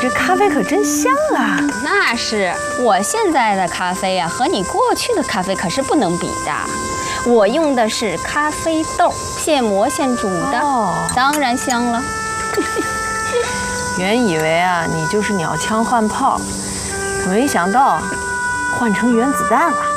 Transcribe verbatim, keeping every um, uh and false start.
这咖啡可真香啊！ 那是，我现在的咖啡啊，和你过去的咖啡可是不能比的。我用的是咖啡豆，现磨现煮的，哦、当然香了。 原以为啊，你就是鸟枪换炮，可没想到换成原子弹了。